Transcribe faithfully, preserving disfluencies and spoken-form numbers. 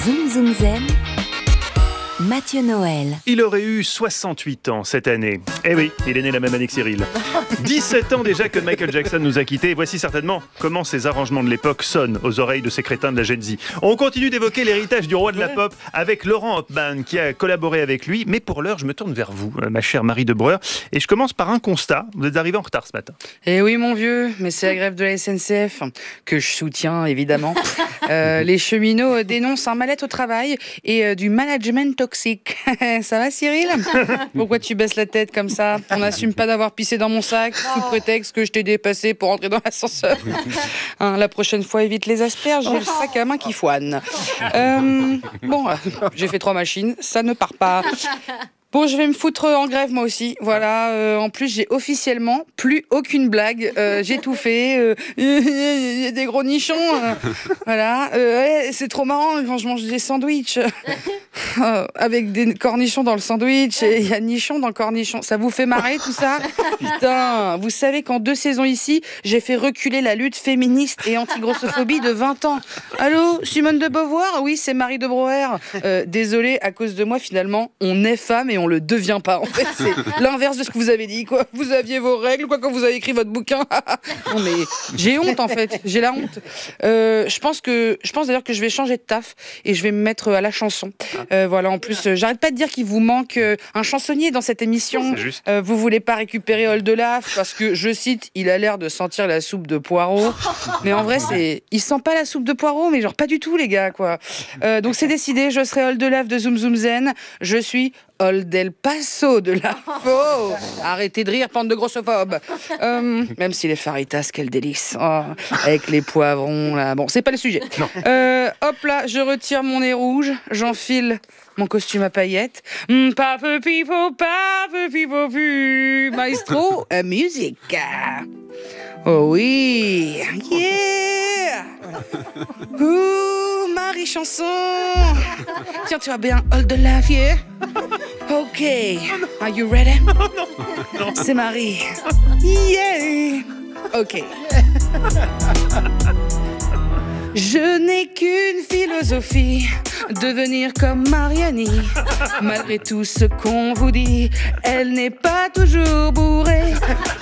Zoom Zoom Zen, Mathieu Noël. Il aurait eu soixante-huit ans cette année. Eh oui, il est né la même année que Cyril. dix-sept ans déjà que Michael Jackson nous a quittés. Et voici certainement comment ces arrangements de l'époque sonnent aux oreilles de ces crétins de la Gen Z. On continue d'évoquer l'héritage du roi de la pop avec Laurent Hopman qui a collaboré avec lui. Mais pour l'heure, je me tourne vers vous, ma chère Marie de Breuer. Et je commence par un constat. Vous êtes arrivé en retard ce matin. Eh oui, mon vieux, mais c'est la grève de la S N C F que je soutiens, évidemment. Euh, les cheminots dénoncent un mal-être au travail et euh, du management toxique. Ça va, Cyril? Pourquoi tu baisses la tête comme ça? On n'assume pas d'avoir pissé dans mon sac sous prétexte que je t'ai dépassé pour entrer dans l'ascenseur. Hein, la prochaine fois, évite les asperges, j'ai le sac à main qui foine. Euh, bon, euh, j'ai fait trois machines, ça ne part pas. Bon, je vais me foutre en grève moi aussi. Voilà. Euh, en plus, j'ai officiellement plus aucune blague. Euh, j'ai tout fait. Il euh, y a des gros nichons. Euh, voilà. Euh, ouais, c'est trop marrant quand je mange des sandwichs euh, avec des cornichons dans le sandwich. Et il y a nichons dans le cornichon. Ça vous fait marrer tout ça? Putain. Vous savez qu'en deux saisons ici, j'ai fait reculer la lutte féministe et anti-grossophobie de vingt ans. Allô, Simone de Beauvoir? Oui, c'est Marie de Breuer. Euh, désolée, à cause de moi, finalement, on est femme et on on le devient pas. En fait, c'est l'inverse de ce que vous avez dit, quoi. Vous aviez vos règles, quoi, quand vous avez écrit votre bouquin. Non, mais j'ai honte, en fait. J'ai la honte. Euh, je pense que, je pense d'ailleurs que je vais changer de taf et je vais me mettre à la chanson. Euh, voilà, en plus, euh, j'arrête pas de dire qu'il vous manque euh, un chansonnier dans cette émission. Euh, vous voulez pas récupérer Oldelaf parce que, je cite, il a l'air de sentir la soupe de poireaux. Mais en vrai, c'est, il sent pas la soupe de poireaux, mais genre pas du tout, les gars, quoi. Euh, donc c'est décidé, je serai Oldelaf de Zoom Zoom Zen. Je suis Old-El Paso de la faux. Arrêtez de rire, bande de grossophobes. Euh, même si les faritas, quel délice. Oh, avec les poivrons, là. Bon, c'est pas le sujet. Euh, hop là, je retire mon nez rouge, j'enfile mon costume à paillettes. Mm, pape pipo, pape pipo, pu. Maestro, euh, musique. Oh oui. Yeah. Ouh, Marie chanson. Tiens, tu vas bien, Oldelaf, yeah. Ok, are you ready? Non, non. C'est Marie. Yeah. Ok. Je n'ai qu'une philosophie, devenir comme Mariani. Malgré tout ce qu'on vous dit, elle n'est pas toujours bourrée.